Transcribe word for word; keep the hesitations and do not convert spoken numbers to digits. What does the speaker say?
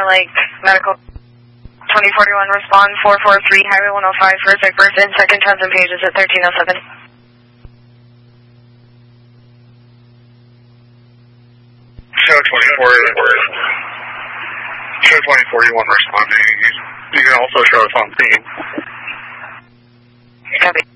Lake Medical twenty forty-one, respond four four three, Highway one oh five, first Vickers, in second tons and pages at thirteen oh seven. Show twenty forty-one, show twenty forty-one responding. You can also show us on scene. Copy.